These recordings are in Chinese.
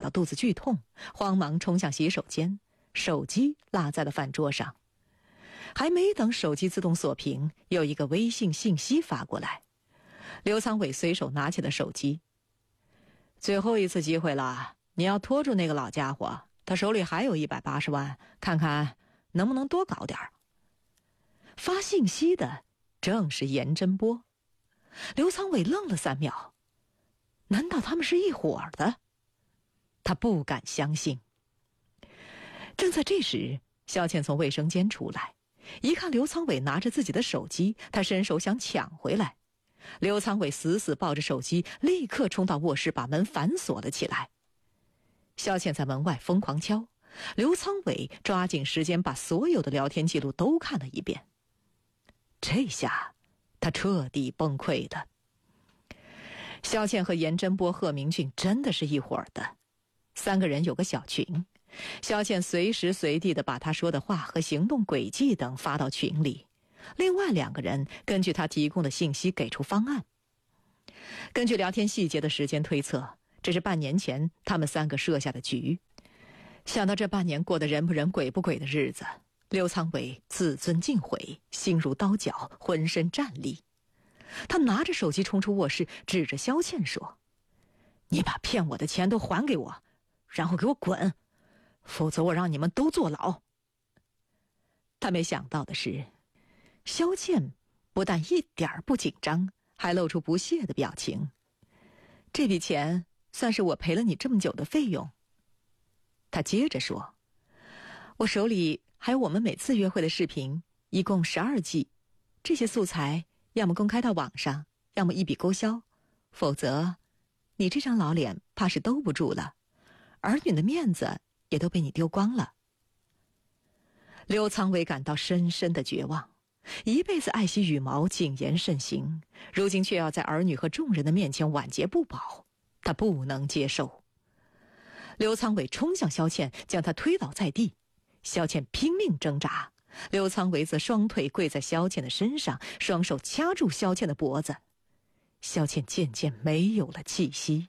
到肚子剧痛，慌忙冲向洗手间，手机落在了饭桌上。还没等手机自动锁屏，有一个微信信息发过来。刘苍伟随手拿起了手机。最后一次机会了，你要拖住那个老家伙，他手里还有180万，看看能不能多搞点儿。发信息的正是严真波。刘苍伟愣了3秒，难道他们是一伙的？他不敢相信。正在这时，肖倩从卫生间出来，一看刘苍伟拿着自己的手机，他伸手想抢回来。刘苍伟死死抱着手机，立刻冲到卧室，把门反锁了起来。肖倩在门外疯狂敲，刘苍伟抓紧时间把所有的聊天记录都看了一遍。这下他彻底崩溃了。肖倩和严真波、贺明俊真的是一伙的，3个人有个小群，肖倩随时随地地把他说的话和行动轨迹等发到群里，另外2个人根据他提供的信息给出方案。根据聊天细节的时间推测，这是半年前他们3个设下的局。想到这半年过得人不人鬼不鬼的日子，刘苍伟自尊尽毁，心如刀绞，浑身战栗。他拿着手机冲出卧室，指着肖倩说：“你把骗我的钱都还给我，然后给我滚，否则我让你们都坐牢。”他没想到的是，肖倩不但一点儿不紧张，还露出不屑的表情。这笔钱算是我陪了你这么久的费用。他接着说：“我手里还有我们每次约会的视频，一共12G，这些素材要么公开到网上，要么一笔勾销，否则你这张老脸怕是兜不住了，儿女的面子也都被你丢光了。”刘苍伟感到深深的绝望，一辈子爱惜羽毛，谨言慎行，如今却要在儿女和众人的面前晚节不保，他不能接受。刘苍伟冲向肖倩，将她推倒在地。肖倩拼命挣扎，刘苍伟则双腿跪在肖倩的身上，双手掐住肖倩的脖子。肖倩渐渐没有了气息。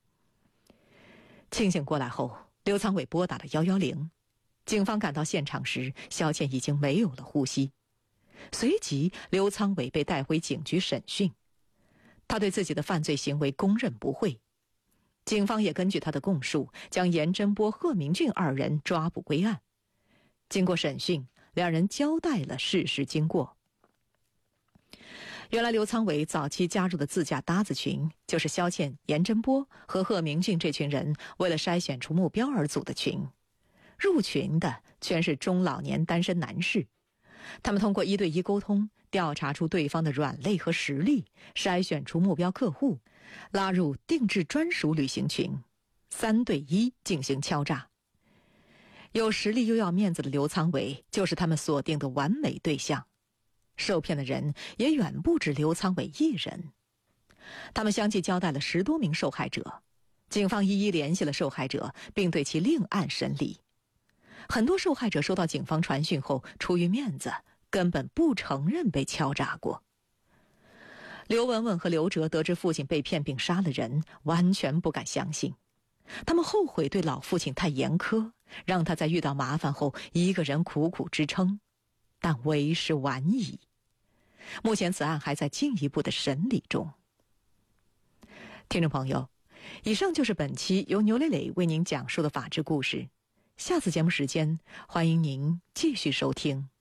清醒过来后，刘苍伟拨打了110。警方赶到现场时，肖倩已经没有了呼吸。随即，刘苍伟被带回警局审讯。他对自己的犯罪行为供认不讳。警方也根据他的供述，将严真波、贺明俊2人抓捕归案。经过审讯，2人交代了事实经过。原来刘苍伟早期加入的自驾搭子群，就是肖倩、严真波和贺明俊这群人为了筛选出目标而组的群。入群的全是中老年单身男士，他们通过1对1沟通，调查出对方的软肋和实力，筛选出目标客户，拉入定制专属旅行群，3对1进行敲诈。有实力又要面子的刘苍伟就是他们锁定的完美对象。受骗的人也远不止刘苍伟一人。他们相继交代了10多名受害者，警方一一联系了受害者，并对其另案审理。很多受害者收到警方传讯后，出于面子，根本不承认被敲诈过。刘文文和刘哲得知父亲被骗并杀了人，完全不敢相信。他们后悔对老父亲太严苛，让他在遇到麻烦后一个人苦苦支撑，但为时晚矣。目前此案还在进一步的审理中。听众朋友，以上就是本期由牛磊磊为您讲述的法治故事。下次节目时间，欢迎您继续收听。